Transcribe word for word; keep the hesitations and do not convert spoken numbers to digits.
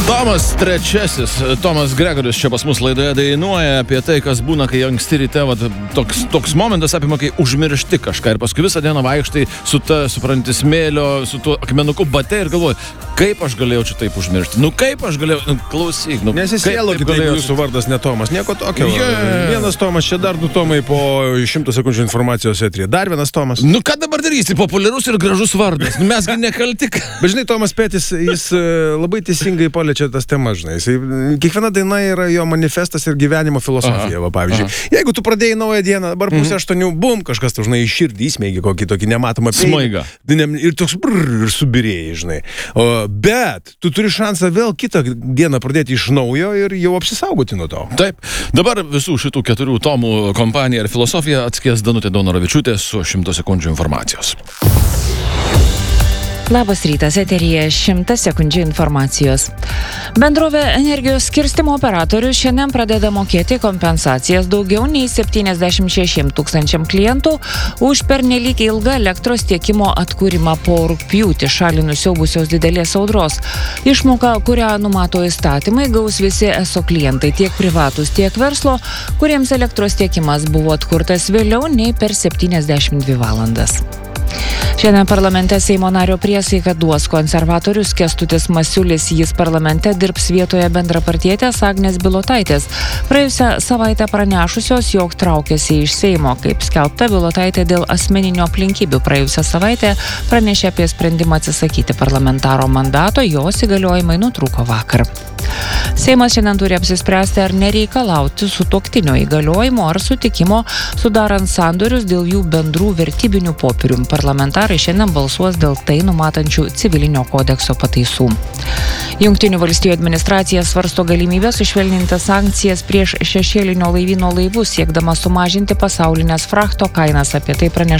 Tomas trečiasis, Tomas Gregoris čia pas mus laidoje dainuoja apie tai, kas būna, kai anksti ryte, va, toks, toks momentas apima, kai užmiršti kažką ir paskui visą dieną vaikštai su ta, supranti, smėlio, su tuo akmenuku bate ir galvoji, kaip aš galėjau čia taip užmiršti. Nu kaip aš galėjau, nu, klausyk, nu, nesisielokit, jeigu jūsų vardas ne Tomas, nieko tokio. Yeah. Vienas Tomas, čia dar du Tomai po šimto sekundžių informacijos eteryje. Dar vienas Tomas. Nu ką dabar darysi, populiarus ir gražus vardas, nu, mesgi nekalti. Bet žinai, Tomas Pėtis, jis labai teisingai paliečia tas temas, žinai. Jis, kiekviena daina yra jo manifestas ir gyvenimo filosofija, va, pavyzdžiui. Aha. Jeigu tu pradėjai naują dieną, dabar pusę mhm. aštuonių, bum, kažkas, tu, žinai, iš širdį įsmeigi kokį tokį nematomą smaiga. Ir toks brrr, ir subirėjai, žinai. O, bet tu turi šansą vėl kitą dieną pradėti iš naujo ir jau apsisaugoti nuo to. Taip. Dabar visų šitų keturių tomų kompanija ir filosofija atskies Danutė Daunoravičiūtė su šimto sekundžių informacijos. Labas rytas, eteryje šimtas sekundžių informacijos. Bendrovė energijos skirstymo operatorius šiandien pradeda mokėti kompensacijas daugiau nei septyniasdešimt šešiems tūkstančiam klientų už pernelyg ilgą elektros tiekimo atkūrimą po rugpjūtį šalį nusiaubusios didelės audros. Išmoka, kurią numato įstatymai, gaus visi eso klientai, tiek privatus, tiek verslo, kuriems elektros tiekimas buvo atkurtas vėliau nei per septyniasdešimt dvi valandas. Šiandien parlamente Seimo nario priesaiką duos konservatorius Kęstutis Masiulis. Jis parlamente dirbs vietoje bendrapartietės Agnės Bilotaitės, praėjusią savaitę pranešusios, jog traukiasi iš Seimo. Kaip skelbta, Bilotaitė dėl asmeninių aplinkybių praėjusią savaitę pranešė apie sprendimą atsisakyti parlamentaro mandato, jos įgaliojimai nutrūko vakar. Seimas šiandien turi apsispręsti, ar nereikalauti sutuoktinio įgaliojimo ar sutikimo sudarant sandorius dėl jų bendrų vertybinių popierių. Parlamentarai šiandien balsuos dėl tai numatančių civilinio kodekso pataisų. Jungtinių valstijų administracija svarsto galimybę sušvelninti sankcijas prieš šešėlinio laivyno laivus, siekdama sumažinti pasaulinės frachto kainas. Apie tai praneša